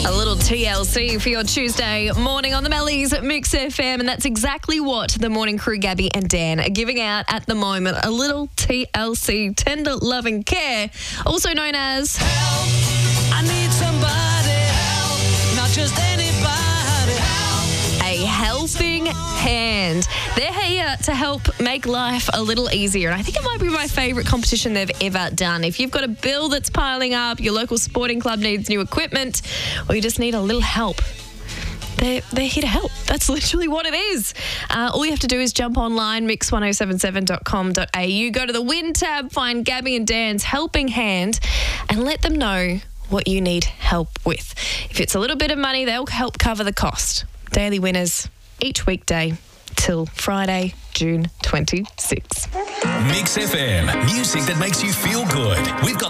A little TLC for your Tuesday morning on the Mellies at Mix FM, and that's exactly what the morning crew, Gabby and Dan, are giving out at the moment. A little TLC, tender loving care, also known as Help, I need somebody help, not just anybody help. A helping hand. They're here to help make life a little easier, and I think it might be my favourite competition they've ever done. If you've got a bill that's piling up, your local sporting club needs new equipment, or you just need a little help, they're here to help. That's literally what it is. All you have to do is jump online, mix1077.com.au, go to the Win tab, find Gabby and Dan's helping hand, and let them know what you need help with. If it's a little bit of money, they'll help cover the cost. Daily winners each weekday till Friday, June 26. Mix FM, music that makes you feel good. We've got